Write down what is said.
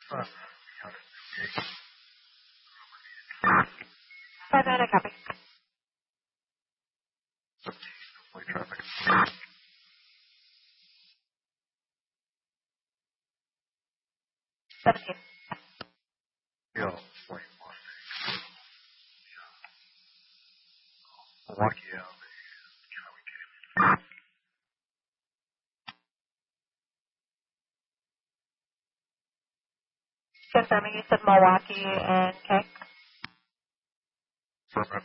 5-9, copy. 17. Confirming you said Milwaukee and K.